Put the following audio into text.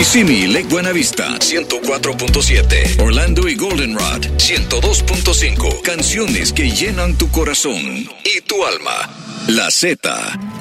Kissimmee y Lake Buenavista, 104.7. Orlando y Goldenrod, 102.5. Canciones que llenan tu corazón y tu alma. La Z